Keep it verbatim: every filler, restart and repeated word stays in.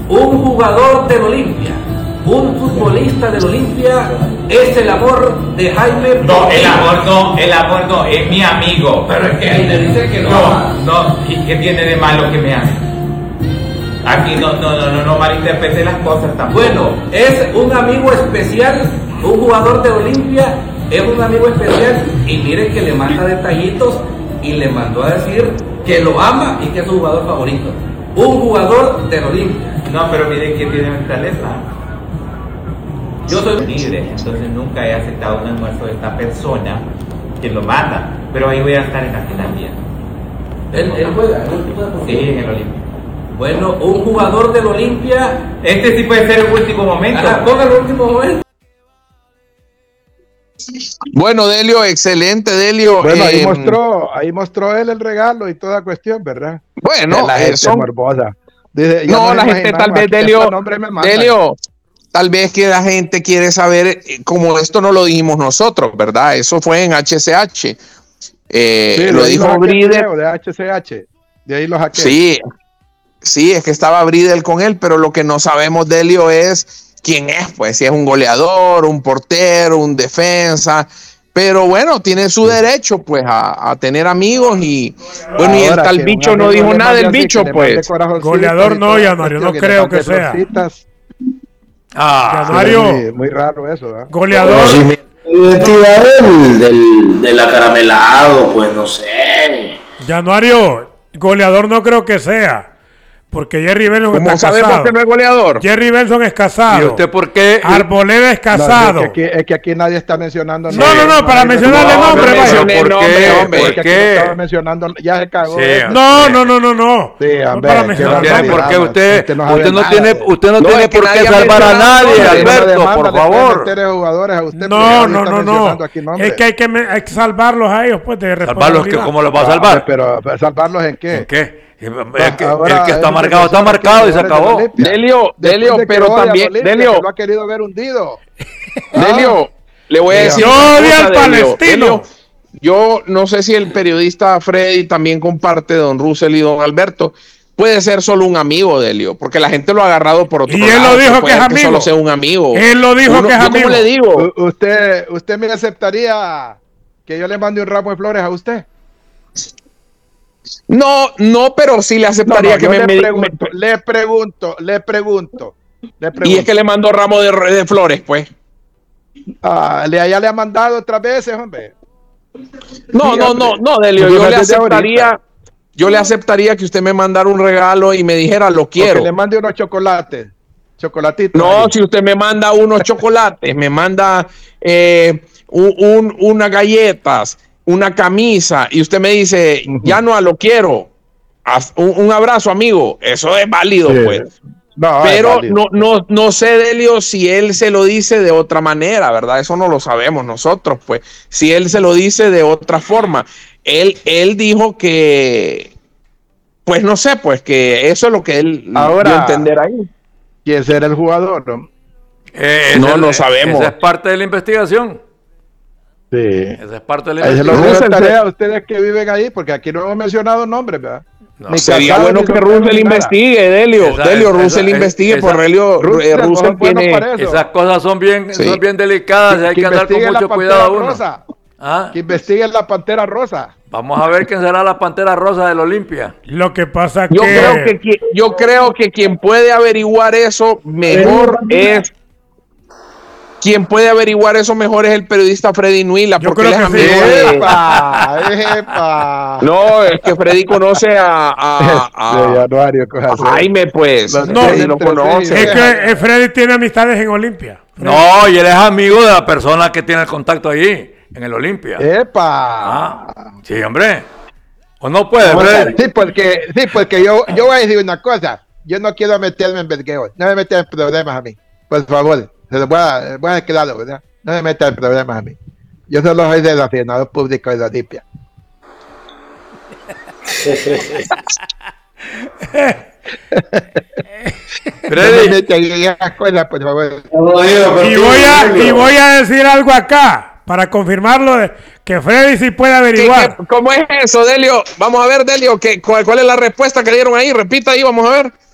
un jugador del Olimpia, un futbolista del Olimpia es el amor de Jaime. No, el amor no, el amor no, es mi amigo. Pero es que ahí le dice que no. No, no, ¿y qué tiene de malo que me ame? Aquí no, no, no, no, no malinterprete las cosas tampoco. Bueno, es un amigo especial, un jugador de Olimpia, es un amigo especial, y mire que le manda detallitos y le mandó a decir que lo ama y que es su jugador favorito. Un jugador del Olimpia. No, pero mire que tiene esta letra. Yo soy libre, entonces nunca he aceptado un almuerzo de esta persona que lo manda, pero ahí voy a estar en la final bien. Él, él juega, él juega por Sí, en el Olimpia. Bueno, un jugador del Olimpia. Este sí puede ser el último momento. Ajá, ponga el último momento. Bueno, Delio, excelente, Delio. Bueno, ahí eh, mostró, ahí mostró él el regalo y toda cuestión, ¿verdad? Bueno, la gente son... morbosa. Dice, no, la gente tal vez, Delio, Delio, tal vez que la gente quiere saber, como esto no lo dijimos nosotros, ¿verdad? Eso fue en H C H. Eh, sí, lo dijo Bridel. De H C H. De ahí lo hackeé. Sí, sí, es que estaba Bridel con él, pero lo que no sabemos, Delio, es quién es, pues, si es un goleador, un portero, un defensa. Pero bueno, tiene su derecho, pues, a, a tener amigos y, bueno, y el tal bicho no dijo nada del bicho, pues. Goleador no, Yanario, no creo que sea. Ah, Yanario. Muy, muy raro eso, ¿verdad? Goleador. Identidad del, del, del acaramelado, pues, no sé. Yanario, goleador no creo que sea. Porque Jerry Benson está casado. ¿Cómo sabemos que no es goleador? Jerry Benson es casado. ¿Y usted por qué? Arboleda es casado. No, es, que aquí, es que aquí nadie está mencionando. No, no, no, para mencionarle no, nombre. No, vaya. ¿Por no, qué? Hombre, ¿Por qué? Estaba mencionando, ya se cagó. Sí, no, no, no, no, no. Sí, hombre, para mencionar no, ¿por qué usted, usted no, usted no nada, tiene, usted no, no tiene por qué salvar a nadie, no, Alberto, no por favor? Jugadores a usted, no, no, no, no. Es que hay que, hay que salvarlos a ellos, pues, de responsabilidad. ¿Salvarlos? ¿Cómo los va a salvar? Pero, ¿salvarlos en qué? ¿En qué? El que, Ahora, el que está marcado está marcado y se acabó. Delio, Delio, de pero también Olimpia, Delio lo ha querido ver hundido. Delio, le voy a decir. Yo odio al palestino. Delio, yo no sé si el periodista Freddy también comparte, don Russell y don Alberto. Puede ser solo un amigo, Delio, porque la gente lo ha agarrado por otro lado. Y él lado, lo dijo que es amigo. Que solo sea un amigo. Él lo dijo Uno, que es yo amigo. ¿Cómo le digo? U usted, usted me aceptaría que yo le mande un ramo de flores a usted. No, no, pero sí le aceptaría no, no, que me, le, me, pregunto, me le pregunto, le pregunto, le pregunto. Y es que le mandó ramo de, de flores, pues. Ah, le ya le ha mandado otras veces, hombre. No, sí, no, hombre. no, no, Delio, yo le aceptaría, yo le aceptaría que usted me mandara un regalo y me dijera lo quiero. Que le mande unos chocolates, chocolatitos. No, ahí. Si usted me manda unos chocolates, me manda eh, un, un, unas galletas, una camisa, y usted me dice, uh-huh. ya no lo quiero, un, un abrazo, amigo, eso es válido, sí. pues. No, pero válido. No, no, no sé, Delio, si él se lo dice de otra manera, ¿verdad? Eso no lo sabemos nosotros, pues. Si él se lo dice de otra forma. Él, él dijo que, pues no sé, pues que eso es lo que él ahora dio a entender ahí. ¿Quién será el jugador? No, eh, no el, lo sabemos. Esa es parte de la investigación. Sí. Esa es parte de la ahí investigación. Se lo tarea a ustedes que viven ahí, porque aquí no hemos mencionado nombres, ¿verdad? No, sería bueno que Russell investigue, Delio. Esa, Delio, esa, Russell esa, investigue, esa, por Delio, Russell, Russell tiene... Bueno esas cosas son bien, sí. son bien delicadas, que, hay que, que andar con mucho cuidado uno. ¿Ah? Que investiguen la Pantera Rosa. Vamos a ver quién será la Pantera Rosa del Olimpia. Lo que pasa yo que... Creo que... Yo creo que quien puede averiguar eso mejor es... Quien puede averiguar eso mejor es el periodista Freddy Nuila, porque él es amigo de... ¡Epa! ¡Epa! No, es que Freddy conoce a, a, a, Januario, a Jaime, pues. No, Freddy lo conoce. Es que Freddy tiene amistades en Olimpia. Freddy. No, y él es amigo de la persona que tiene el contacto allí, en el Olimpia. ¡Epa! Ah, sí, hombre. ¿O no puede, no, Freddy? Sí, porque, sí, porque yo, yo voy a decir una cosa. Yo no quiero meterme en vergueo. No me metan en problemas a mí. Por favor. Se lo voy a, voy a claro, ¿verdad? No me metan en problemas a mí. Yo solo soy relacionador público de la Olimpia. Freddy. No me a escuela, por favor. Y voy a, y voy a decir algo acá para confirmarlo de que Freddy sí puede averiguar. ¿Qué, qué, ¿Cómo es eso, Delio? Vamos a ver, Delio, ¿qué, cuál, ¿cuál es la respuesta que dieron ahí? Repita ahí, vamos a ver.